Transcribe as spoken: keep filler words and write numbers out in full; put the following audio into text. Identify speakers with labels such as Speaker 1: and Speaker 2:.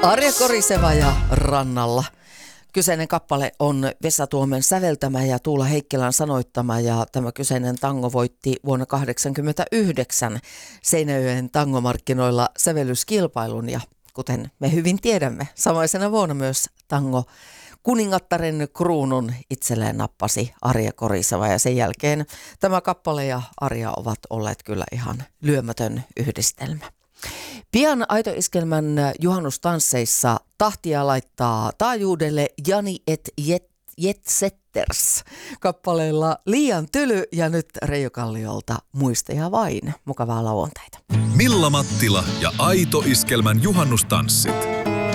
Speaker 1: Arja Koriseva ja Rannalla. Kyseinen kappale on Vesa Tuomen säveltämä ja Tuula Heikkilän sanoittama, ja tämä kyseinen tango voitti vuonna tuhatyhdeksänsataakahdeksankymmentäyhdeksän Seinäjoen tangomarkkinoilla sävellyskilpailun, ja kuten me hyvin tiedämme, samaisena vuonna myös tango kuningattaren kruunun itselleen nappasi Arja Koriseva, ja sen jälkeen tämä kappale ja Arja ovat olleet kyllä ihan lyömätön yhdistelmä. Pian Aito-iskelmän juhannustansseissa tahtia laittaa taajuudelle Jani et Jet, Jetsetters kappaleella Liian tyly, ja nyt Reijo Kalliolta Muisteja vain. Mukavaa lauantaita.
Speaker 2: Milla Mattila ja Aito-iskelmän juhannustanssit.